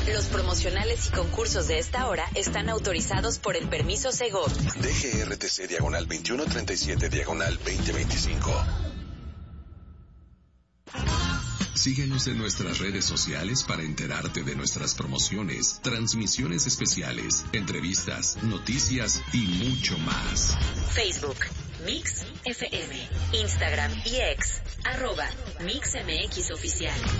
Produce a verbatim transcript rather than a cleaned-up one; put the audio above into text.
Los promocionales y concursos de esta hora están autorizados por el permiso Segov. D G R T C diagonal veintiuno treinta y siete diagonal veinte veinticinco. Síguenos en nuestras redes sociales para enterarte de nuestras promociones, transmisiones especiales, entrevistas, noticias y mucho más. Facebook, Mix F M. Instagram y X, arroba Mix M X Oficial.